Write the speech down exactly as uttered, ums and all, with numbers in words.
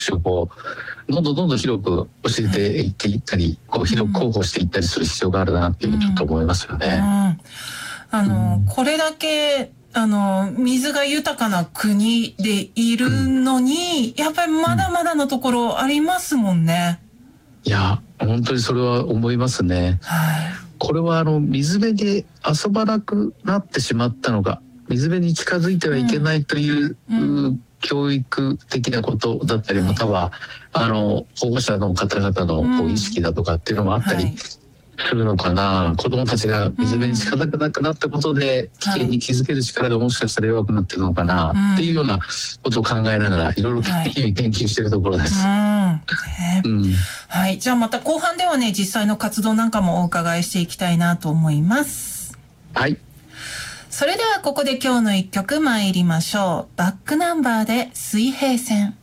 をこうどんどんどんどん広く教えていっていったり、こう広く広報していったりする必要があるなっていうちょっと思いますよね。 うんうん、あの、うん、これだけあの水が豊かな国でいるのに、うん、やっぱりまだまだのところありますもんね。 いや本当にそれは思いますね。はい、これはあの水辺で遊ばなくなってしまったのが、水辺に近づいてはいけないという、うんうん、教育的なことだったり、またはあの保護者の方々のこう意識だとかっていうのもあったり、うんはいするのかな。子供たちが水辺に近づかなくなったことで危険に気づける力がもしかしたら弱くなってるのかな、はい、っていうようなことを考えながらいろいろ日々研究しているところです。 はいうん、はい、じゃあまた後半ではね実際の活動なんかもお伺いしていきたいなと思います。 はい。 それではここで今日の一曲参りましょう。バックナンバーで水平線。